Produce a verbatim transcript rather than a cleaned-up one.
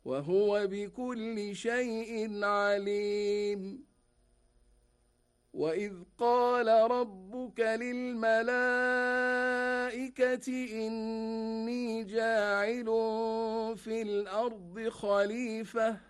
وهو بكل شيء عليم. وإذ قال ربك للملائكة إني جاعل في الأرض خليفة